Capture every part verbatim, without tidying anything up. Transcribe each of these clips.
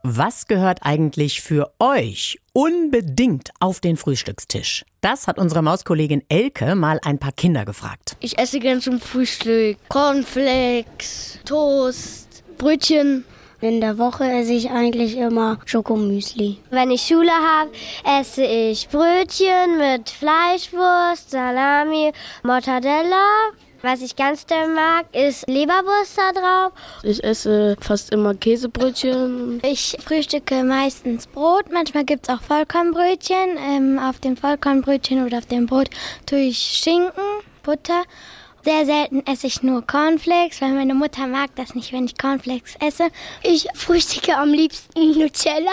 Was gehört eigentlich für euch unbedingt auf den Frühstückstisch? Das hat unsere Mauskollegin Elke mal ein paar Kinder gefragt. Ich esse gern zum Frühstück Cornflakes, Toast, Brötchen. In der Woche esse ich eigentlich immer Schokomüsli. Wenn ich Schule habe, esse ich Brötchen mit Fleischwurst, Salami, Mortadella. Was ich ganz doll mag, ist Leberwurst da drauf. Ich esse fast immer Käsebrötchen. Ich frühstücke meistens Brot. Manchmal gibt es auch Vollkornbrötchen. Ähm, auf dem Vollkornbrötchen oder auf dem Brot tue ich Schinken, Butter. Sehr selten esse ich nur Cornflakes, weil meine Mutter mag das nicht, wenn ich Cornflakes esse. Ich frühstücke am liebsten Nutella.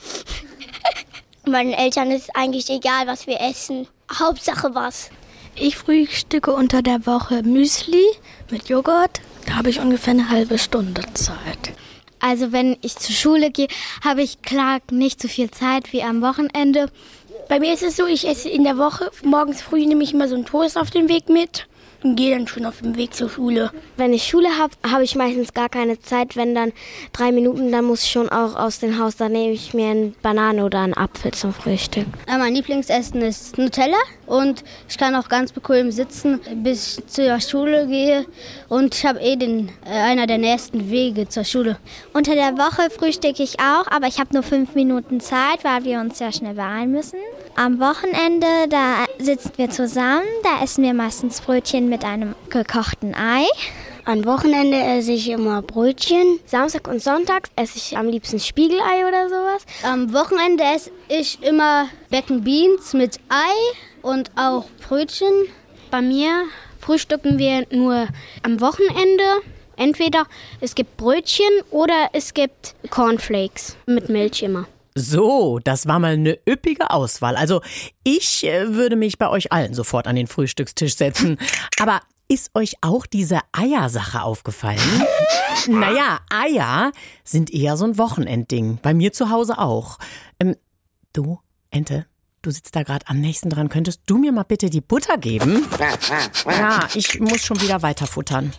Meinen Eltern ist eigentlich egal, was wir essen. Hauptsache was. Ich frühstücke unter der Woche Müsli mit Joghurt. Da habe ich ungefähr eine halbe Stunde Zeit. Also wenn ich zur Schule gehe, habe ich klar nicht so viel Zeit wie am Wochenende. Bei mir ist es so, ich esse in der Woche, morgens früh nehme ich immer so einen Toast auf den Weg mit. Und gehe dann schon auf dem Weg zur Schule. Wenn ich Schule habe, habe ich meistens gar keine Zeit. Wenn dann drei Minuten, dann muss ich schon auch aus dem Haus. Dann nehme ich mir eine Banane oder einen Apfel zum Frühstück. Mein Lieblingsessen ist Nutella. Und ich kann auch ganz bequem sitzen, bis ich zur Schule gehe. Und ich habe eh den, äh, einer der nächsten Wege zur Schule. Unter der Woche frühstücke ich auch, aber ich habe nur fünf Minuten Zeit, weil wir uns sehr schnell beeilen müssen. Am Wochenende, da sitzen wir zusammen, da essen wir meistens Brötchen mit einem gekochten Ei. Am Wochenende esse ich immer Brötchen. Samstag und Sonntag esse ich am liebsten Spiegelei oder sowas. Am Wochenende esse ich immer Bacon Beans mit Ei und auch Brötchen. Bei mir frühstücken wir nur am Wochenende. Entweder es gibt Brötchen oder es gibt Cornflakes mit Milch immer. So, das war mal eine üppige Auswahl. Also ich äh, würde mich bei euch allen sofort an den Frühstückstisch setzen. Aber ist euch auch diese Eiersache aufgefallen? Naja, Eier sind eher so ein Wochenendding. Bei mir zu Hause auch. Ähm, du, Ente, du sitzt da gerade am nächsten dran. Könntest du mir mal bitte die Butter geben? Ja, ich muss schon wieder weiter futtern.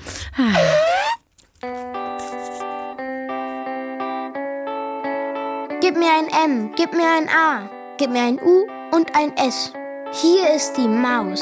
Gib mir ein M, gib mir ein A, gib mir ein U und ein S. Hier ist die Maus.